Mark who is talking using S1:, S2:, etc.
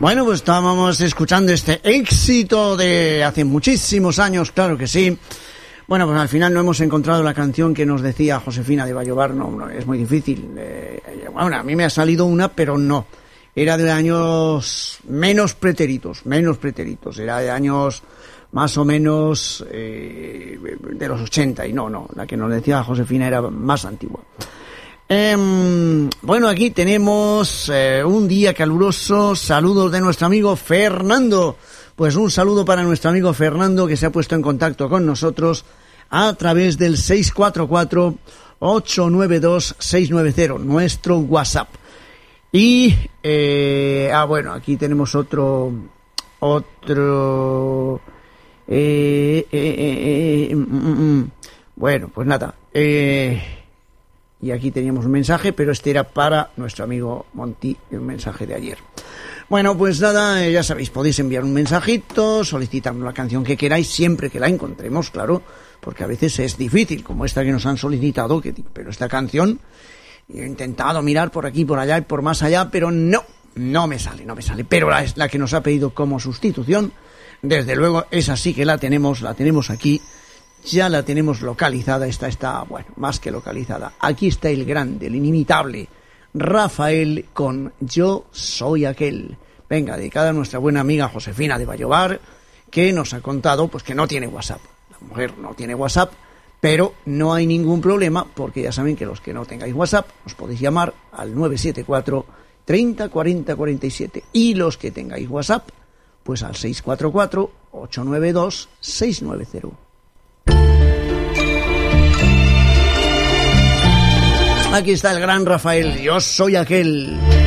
S1: Bueno, pues estábamos escuchando este éxito de hace muchísimos años, claro que sí. Bueno, pues al final no hemos encontrado la canción que nos decía Josefina de Vallobar, no, es muy difícil. Bueno, a mí me ha salido una, pero no. Era de años menos pretéritos, era de años más o menos de los 80, y no, la que nos decía Josefina era más antigua. Bueno, aquí tenemos un día caluroso, saludos de nuestro amigo Fernando. Pues un saludo para nuestro amigo Fernando, que se ha puesto en contacto con nosotros a través del 644-892-690, nuestro WhatsApp. Y, bueno, aquí tenemos otro, bueno, pues nada, y aquí teníamos un mensaje, pero este era para nuestro amigo Monti, un mensaje de ayer. Bueno, pues nada, ya sabéis, podéis enviar un mensajito, solicitarnos la canción que queráis, siempre que la encontremos, claro, porque a veces es difícil, como esta que nos han solicitado, pero esta canción, he intentado mirar por aquí, por allá y por más allá, pero no me sale, pero la que nos ha pedido como sustitución, desde luego, esa sí que la tenemos aquí, ya la tenemos localizada, está, bueno, más que localizada. Aquí está el grande, el inimitable Rafael con Yo Soy Aquel. Venga, dedicada a nuestra buena amiga Josefina de Vallobar, que nos ha contado pues que no tiene WhatsApp. La mujer no tiene WhatsApp, pero no hay ningún problema, porque ya saben que los que no tengáis WhatsApp os podéis llamar al 974 30 40 47, y los que tengáis WhatsApp pues al 644 892 690. Aquí está el gran Rafael, Yo Soy Aquel.